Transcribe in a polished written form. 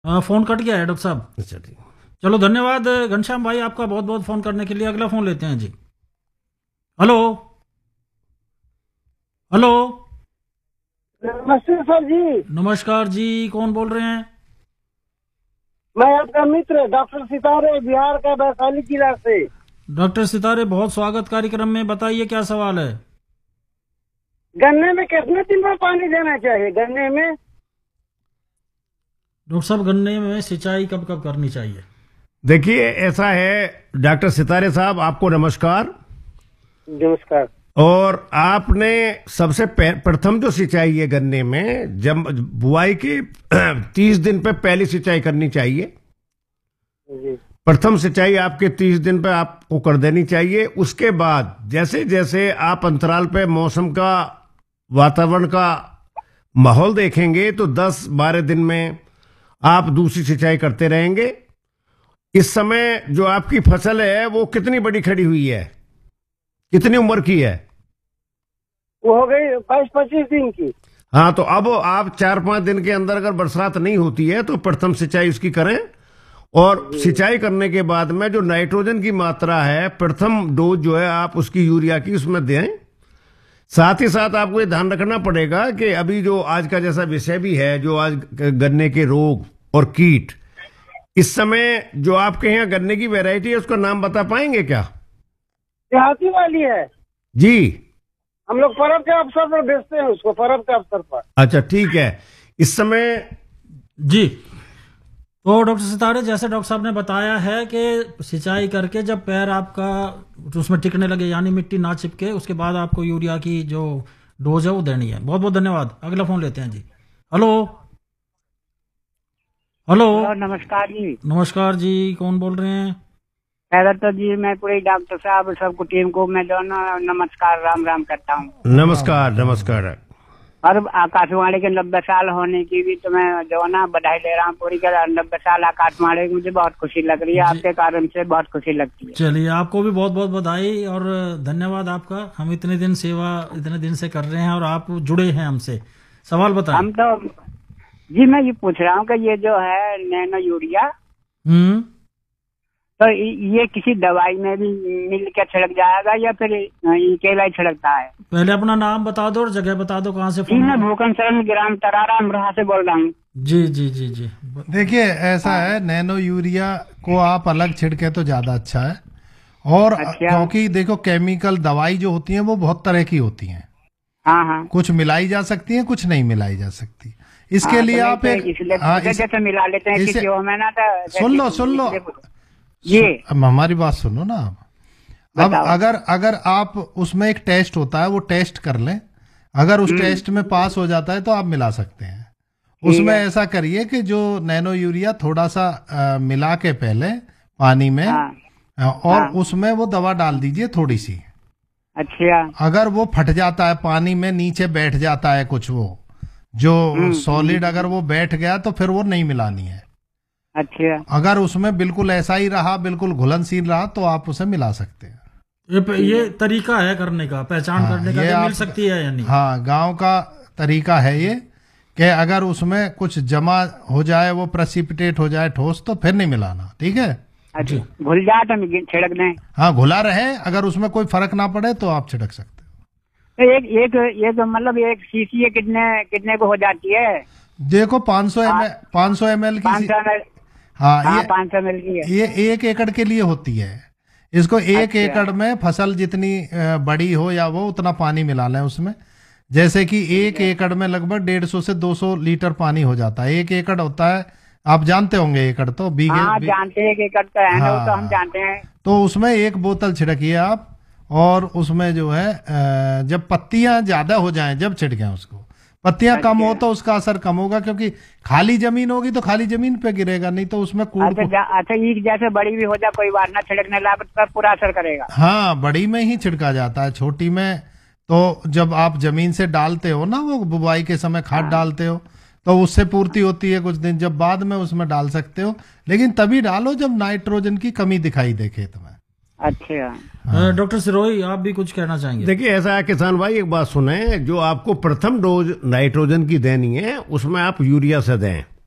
Phone cut गया है doctor साहब। अच्छा ठीक। चलो धन्यवाद घनश्याम भाई आपका बहुत बहुत फोन करने के लिए। अगला फोन लेते हैं जी। Hello hello. नमस्ते सर जी। नमस्कार जी, कौन बोल रहे हैं? मैं आपका मित्र डॉक्टर सितारे, बिहार का वैशाली जिला से। डॉक्टर सितारे, बहुत स्वागत कार्यक्रम में। बताइए क्या सवाल है? गन्ने में कितने दिन में पानी देना चाहिए? गन्ने में डॉक्टर साहब, गन्ने में सिंचाई कब कब करनी चाहिए? देखिए ऐसा है डॉक्टर सितारे साहब, आपको नमस्कार। नमस्कार। और आपने सबसे प्रथम जो सिंचाई है गन्ने में, जब बुआई के 30 दिन पे पहली सिंचाई करनी चाहिए। जी। प्रथम सिंचाई आपके 30 दिन पे आपको कर देनी चाहिए। उसके बाद जैसे जैसे आप अंतराल पे मौसम का, वातावरण का माहौल देखेंगे तो 10-12 दिन में आप दूसरी सिंचाई करते रहेंगे। इस समय जो आपकी फसल है वो कितनी बड़ी खड़ी हुई है, कितनी उम्र की है? वो हो गई 22-25 दिन की। हाँ, तो अब आप 4-5 दिन के अंदर अगर बरसात नहीं होती है तो प्रथम सिंचाई उसकी करें। और सिंचाई करने के बाद में जो नाइट्रोजन की मात्रा है, प्रथम डोज जो है आप उसकी यूरिया की उसमें दें। साथ ही साथ आपको ये ध्यान रखना पड़ेगा कि अभी जो आज का जैसा विषय भी है, जो आज गन्ने के रोग और कीट, इस समय जो आपके यहाँ गन्ने की वैरायटी है उसका नाम बता पाएंगे क्या? देहाती वाली है जी। हम लोग पर्व के अवसर पर बेचते हैं उसको, पर्व के अवसर पर। अच्छा ठीक है। इस समय जी, तो डॉक्टर सितारे, जैसे डॉक्टर साहब ने बताया है कि सिंचाई करके जब पैर आपका उसमें टिकने लगे, यानी मिट्टी ना चिपके, उसके बाद आपको यूरिया की जो डोज है वो देनी है। बहुत बहुत धन्यवाद। अगला फोन लेते हैं जी। Hello hello. नमस्कार जी। नमस्कार जी, कौन बोल रहे हैं? पहले तो जी मैं पूरे डॉक्टर साहब सबको टीम को मैं जो ना नमस्कार राम राम करता हूँ। नमस्कार नमस्कार। और आकाशवाणी के 90 साल होने की भी तो मैं जो ना बधाई दे रहा हूँ पूरी का। 90 साल आकाशवाणी की मुझे बहुत खुशी लग रही है, आपके कारण से बहुत खुशी लगती है। चलिए, आपको भी बहुत बहुत बधाई और धन्यवाद आपका। हम इतने दिन सेवा इतने दिन से कर रहे हैं और आप जुड़े हैं हमसे। सवाल बताएं। हम तो जी मैं ये पूछ रहा हूँ कि ये जो है नैनो यूरिया, तो ये किसी दवाई में भी मिल के छिड़क जाएगा या फिर अकेला ही छिड़कता है? पहले अपना नाम बता दो और जगह बता दो, कहाँ से जी फोन? मैं भूखन शरण ग्राम तरारा अमरोहा से बोल रहा हूँ। जी जी जी जी। देखिए ऐसा है, नैनो यूरिया को आप अलग छिड़के तो ज्यादा अच्छा है। और क्योंकि देखो केमिकल दवाई जो होती है वो बहुत तरह की होती हैं। हाँ हाँ। कुछ मिलाई जा सकती है, कुछ नहीं मिलाई जा सकती। इसके लिए आप एक जैसे मिला लेते हैं किसी में ना, तो सुन लो ये अब हमारी बात सुनो ना। अब अगर आप उसमें एक टेस्ट होता है, वो टेस्ट कर लें। अगर उस टेस्ट में पास हो जाता है तो आप मिला सकते हैं। उसमें ऐसा करिए कि जो नैनो यूरिया थोड़ा सा मिला के पहले पानी में, और उसमें वो दवा डाल दीजिए थोड़ी सी। अच्छा। अगर वो फट जाता है पानी में, नीचे बैठ जाता है कुछ, वो जो सॉलिड अगर वो बैठ गया तो फिर वो नहीं मिलानी है। अच्छा। अगर उसमें बिल्कुल ऐसा ही रहा, बिल्कुल घुलनशील रहा, तो आप उसे मिला सकते हैं। ये तरीका है करने का, पहचान करने का, मिल सकती है या नहीं? हाँ, गांव का तरीका है ये कि अगर उसमें कुछ जमा हो जाए, वो प्रेसिपिटेट हो जाए ठोस, तो फिर नहीं मिलाना। ठीक है? अच्छा, घुल जाए तो छिड़क दें? हाँ, घुला रहे, अगर उसमें कोई फर्क ना पड़े तो आप छिड़क सकते हो। तो एक मतलब एक शीशी कितने को हो जाती है? देखो 500 ml की। 500 ml। हाँ, ये 500 ml की है। ये 1 एकड़ के लिए होती है। इसको 1 एकड़ में फसल जितनी बड़ी हो या वो उतना पानी मिला लें उसमें। जैसे कि 1 एकड़ में लगभग 150 से 200 लीटर पानी हो जाता है। 1 एकड़ होता है, आप जानते होंगे एकड़ तो बीघे। हाँ, जानते हैं, 1 एकड़ तो है ना, वो तो हम जानते हैं। तो उसमें 1 बोतल छिड़किए आप। और उसमें जो है जब पत्तियां ज्यादा हो जाएं, जब छिड़कें उसको। पत्तियां कम हो तो उसका असर कम होगा, क्योंकि खाली जमीन होगी तो खाली जमीन पे गिरेगा, नहीं तो उसमें अच्छा, ईख जैसे बड़ी भी हो जाए कोई बात ना, छिड़कने लगे तो पूरा असर करेगा। हाँ, बड़ी में ही छिड़का जाता है, छोटी में तो जब आप जमीन से डालते हो ना, वो बुवाई के समय खाद डालते हो, तो उससे पूर्ति होती है कुछ दिन, जब बाद में उसमें डाल सकते हो। लेकिन तभी डालो जब नाइट्रोजन की कमी दिखाई दे खेत में। अच्छा। डॉक्टर सिरोही, आप भी कुछ कहना चाहेंगे? देखिए ऐसा है किसान भाई, एक बात सुने, जो आपको प्रथम डोज नाइट्रोजन की देनी है उसमें आप यूरिया से दें।